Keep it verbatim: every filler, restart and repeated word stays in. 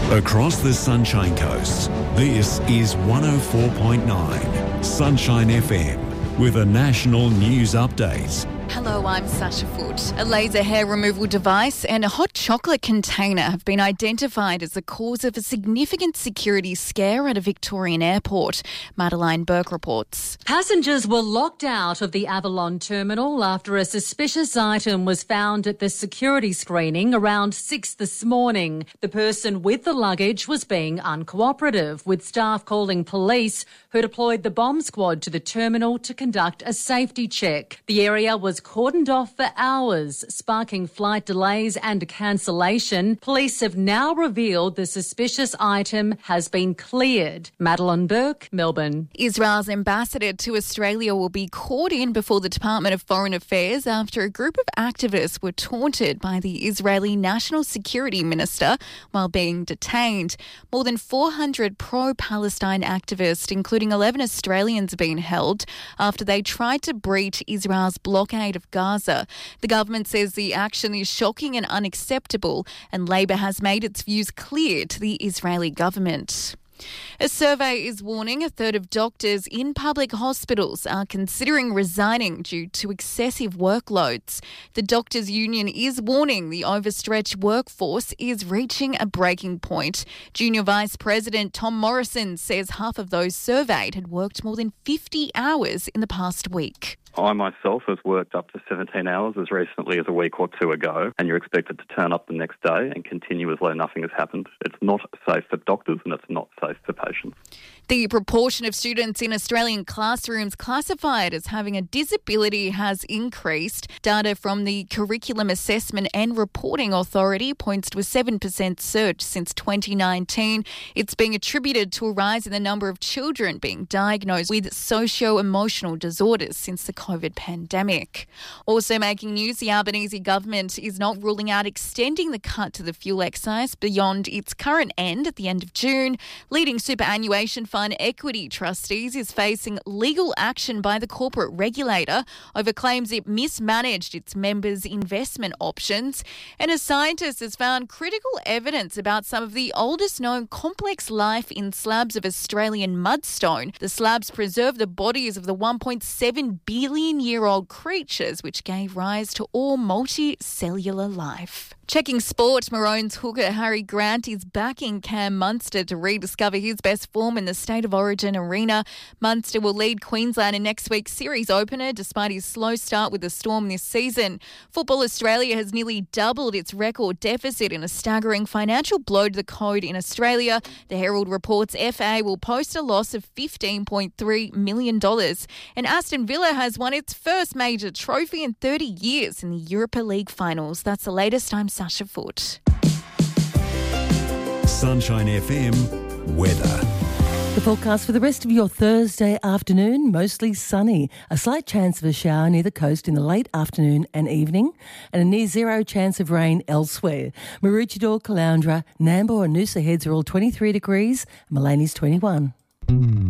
Across the Sunshine Coast, this is one oh four point nine Sunshine F M with a national news update. Hello, I'm Sasha Foote. A laser hair removal device and a hot chocolate container have been identified as the cause of a significant security scare at a Victorian airport. Madeline Burke reports. Passengers were locked out of the Avalon terminal after a suspicious item was found at the security screening around six this morning. The person with the luggage was being uncooperative, with staff calling police, who deployed the bomb squad to the terminal to conduct a safety check. The area was cordoned off for hours, sparking flight delays and cancellation. Police have now revealed the suspicious item has been cleared. Madeline Burke, Melbourne. Israel's ambassador to Australia will be called in before the Department of Foreign Affairs after a group of activists were taunted by the Israeli National Security Minister while being detained. More than four hundred pro-Palestine activists, including eleven Australians, have been held after they tried to breach Israel's blockade of Gaza. The government says the action is shocking and unacceptable, and Labor has made its views clear to the Israeli government. A survey is warning a third of doctors in public hospitals are considering resigning due to excessive workloads. The Doctors' Union is warning the overstretched workforce is reaching a breaking point. Junior Vice President Tom Morrison says half of those surveyed had worked more than fifty hours in the past week. I myself have worked up to seventeen hours as recently as a week or two ago, and you're expected to turn up the next day and continue as though nothing has happened. It's not safe for doctors and it's not safe for patients. The proportion of students in Australian classrooms classified as having a disability has increased. Data from the Curriculum Assessment and Reporting Authority points to a seven percent surge since twenty nineteen. It's being attributed to a rise in the number of children being diagnosed with socio-emotional disorders since the COVID pandemic. Also making news, the Albanese government is not ruling out extending the cut to the fuel excise beyond its current end at the end of June. Leading superannuation fund Equity Trustees is facing legal action by the corporate regulator over claims it mismanaged its members' investment options. And a scientist has found critical evidence about some of the oldest known complex life in slabs of Australian mudstone. The slabs preserve the bodies of the one point seven billion year old creatures which gave rise to all multicellular life. Checking sport, Maroons hooker Harry Grant is backing Cam Munster to rediscover his best form in the State of Origin arena. Munster will lead Queensland in next week's series opener despite his slow start with the Storm this season. Football Australia has nearly doubled its record deficit in a staggering financial blow to the code in Australia. The Herald reports F A will post a loss of fifteen point three million dollars. And Aston Villa has won its first major trophy in thirty years in the Europa League finals. That's the latest. I'm Sasha Foote. Sunshine F M weather. The forecast for the rest of your Thursday afternoon, mostly sunny. A slight chance of a shower near the coast in the late afternoon and evening, and a near zero chance of rain elsewhere. Maroochydore, Caloundra, Nambour and Noosa Heads are all twenty-three degrees, and Malany's twenty-one.